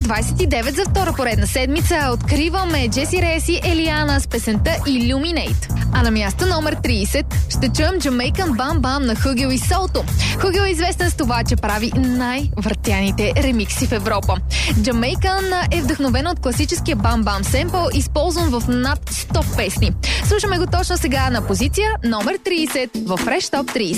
29 за втора поредна седмица откриваме Джеси Рейс и Елиана с песента Illuminate. А на място номер 30 ще чуем Jamaican Bam Bam на Хугел и Солто. Хугел е известен с това, че прави най-въртяните ремикси в Европа. Jamaican е вдъхновен от класическия Bam Bam семпъл, използван в над 100 песни. Слушаме го точно сега на позиция номер 30 в Fresh Top 30.